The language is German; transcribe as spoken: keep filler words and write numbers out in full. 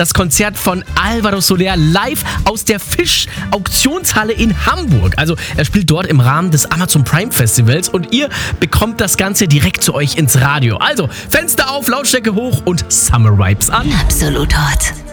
das Konzert von Alvaro Soler live aus der Fisch-Auktionshalle in Hamburg. Also er spielt dort im Rahmen des Amazon Prime Festivals und ihr bekommt das Ganze direkt zu euch ins Radio. Also Fenster auf, Lautstärke hoch und Summer Vibes an. Absolut Hot.